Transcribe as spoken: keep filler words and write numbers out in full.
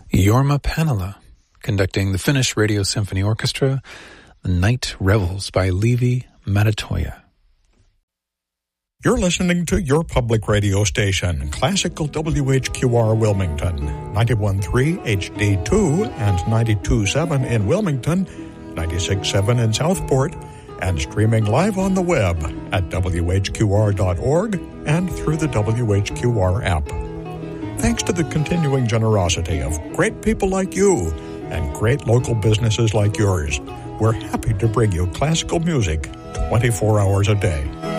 Jorma Panala, conducting the Finnish Radio Symphony Orchestra, The Night Revels by Levi Matatoja. You're listening to your public radio station, Classical W H Q R Wilmington, ninety-one point three H D two and ninety-two point seven in Wilmington, ninety-six point seven in Southport, and streaming live on the web at W H Q R dot org and through the W H Q R app. Thanks to the continuing generosity of great people like you and great local businesses like yours, we're happy to bring you classical music twenty-four hours a day.